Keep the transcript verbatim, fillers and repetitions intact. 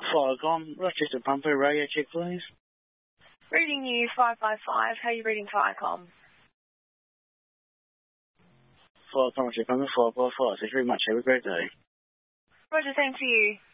Firecom, Rochester Pumper, radio check, please. Reading you five five five. How are you reading Firecom? Firecom, Rochester Pumper, five five five. Thank you very much. Have a great day. Roger, same to you.